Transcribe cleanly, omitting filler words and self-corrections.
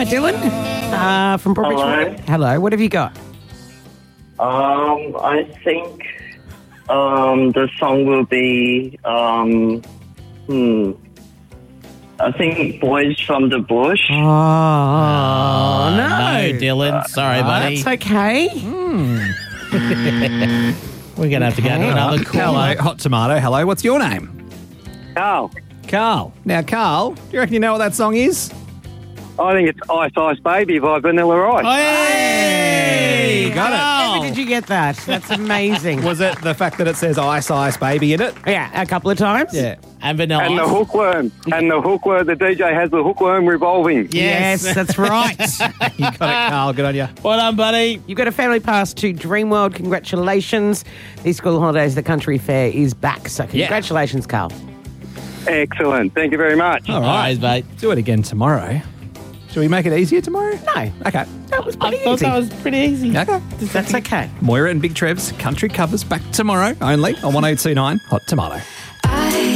Dylan. From Broadbeach. Hello. What have you got? I think the song will be I think Boys from the Bush. Oh, no. No, Dylan. Sorry, buddy. That's okay. We're going to have to go to another call. Hello, Hot Tomato. Hello, what's your name? Carl. Carl. Now, Carl, do you reckon you know what that song is? I think it's Ice Ice Baby by Vanilla Ice. Hey! Got it. How did you get that? That's amazing. Was it the fact that it says Ice Ice Baby in it? Yeah, a couple of times. Yeah. And Vanilla. And the hookworm. And the hookworm, the DJ has the hookworm revolving. Yes, that's right. You got it, Carl. Good on you. Well done, buddy. You've got a family pass to Dreamworld. Congratulations. These school holidays, the country fair is back. So congratulations, Carl. Excellent. Thank you very much. All right. mate. Do it again tomorrow. Should we make it easier tomorrow? No. Okay. That was I pretty thought easy. that was pretty easy. Okay. That's okay. Moira and Big Trev's country covers back tomorrow only on 1029 Hot Tomato.